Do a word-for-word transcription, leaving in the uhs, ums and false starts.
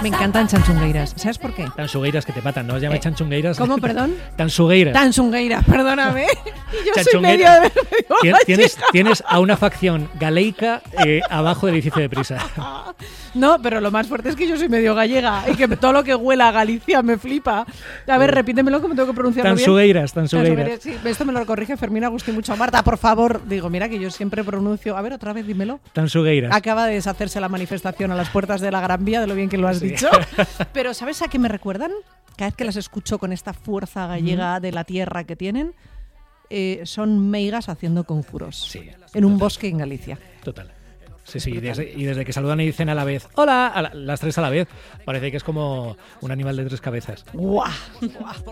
Me encantan chanchungueiras. ¿Sabes por qué? Tansugueiras que te matan, ¿no? Os llamáis Eh, chanchungueiras. ¿Cómo, perdón? Tansugueiras. Tanchungueiras, perdóname. Y yo soy medio, Chanchungueira. medio Tien- Tienes, gallega. tienes a una facción galeica eh, abajo del edificio de Prisa. No, pero lo más fuerte es que yo soy medio gallega y que todo lo que huela a Galicia me flipa. A ver, repítemelo que me tengo que pronunciarlo bien. Tansugueiras, tansugueiras. Sí, esto me lo corrige Fermín Agustín mucho. Marta, por favor. Digo, mira que yo siempre pronuncio... A ver, otra vez, dímelo. Tansugueiras. Acaba de deshacerse la manifestación a las puertas de la Gran Vía de lo bien que lo has Sí. dicho. Pero ¿sabes a qué me recuerdan? Cada vez que las escucho con esta fuerza gallega de la tierra que tienen, eh, son meigas haciendo conjuros. Sí, en un total. bosque en Galicia. Total. Sí, sí, y desde, y desde que saludan y dicen a la vez, hola, a la- las tres a la vez, parece que es como un animal de tres cabezas. ¡Guau! ¡Guau!